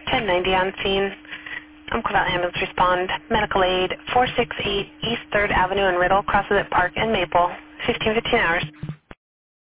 1090 on scene. Umpqua Valley Ambulance respond. Medical aid 468 East 3rd Avenue in Riddle, crosses at Park and Maple, 1515 hours.